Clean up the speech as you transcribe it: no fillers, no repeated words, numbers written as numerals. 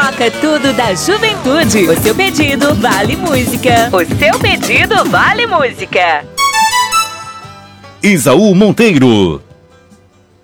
toca tudo da juventude. O seu pedido vale música. O seu pedido vale música. Isaú Monteiro.